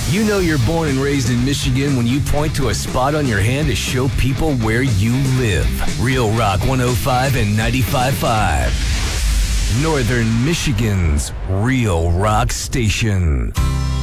You know you're born and raised in Michigan when you point to a spot on your hand to show people where you live. Real Rock 105 and 95.5. Northern Michigan's Real Rock Station.